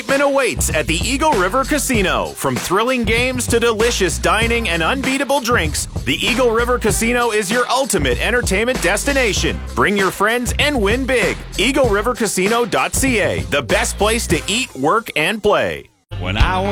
excitement awaits at the Eagle River Casino. From thrilling games to delicious dining and unbeatable drinks, the Eagle River Casino is your ultimate entertainment destination. Bring your friends and win big. EagleRiverCasino.ca, the best place to eat, work, and play. When I